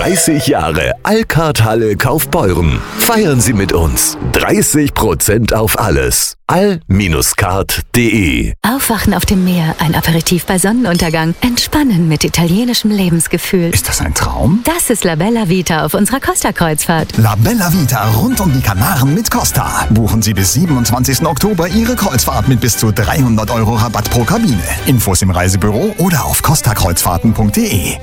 30 Jahre Alcard-Halle Kaufbeuren. Feiern Sie mit uns. 30% auf alles. all-card.de. Aufwachen auf dem Meer, ein Aperitif bei Sonnenuntergang, entspannen mit italienischem Lebensgefühl. Ist das ein Traum? Das ist La Bella Vita auf unserer Costa-Kreuzfahrt. La Bella Vita rund um die Kanaren mit Costa. Buchen Sie bis 27. Oktober Ihre Kreuzfahrt mit bis zu 300 € Rabatt pro Kabine. Infos im Reisebüro oder auf costakreuzfahrten.de.